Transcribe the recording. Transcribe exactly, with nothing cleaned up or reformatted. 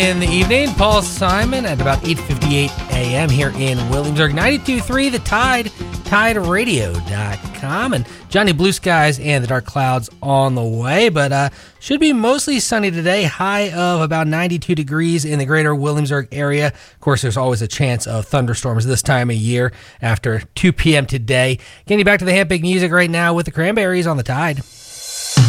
In the evening, Paul Simon at about eight fifty-eight a.m. here in Williamsburg. ninety-two point three The Tide, tide radio dot com. And Johnny Blue Skies and the dark clouds on the way. But uh, should be mostly sunny today. High of about ninety-two degrees in the greater Williamsburg area. Of course, there's always a chance of thunderstorms this time of year after two p.m. today. Getting you back to the Hampic music right now with the Cranberries on the Tide.